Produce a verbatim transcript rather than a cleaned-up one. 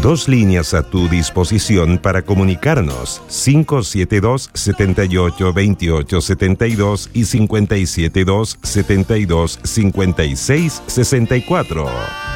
Dos líneas a tu disposición para comunicarnos: cinco siete dos, siete ocho, dos ocho siete dos y cinco siete dos, siete dos, cinco seis seis cuatro.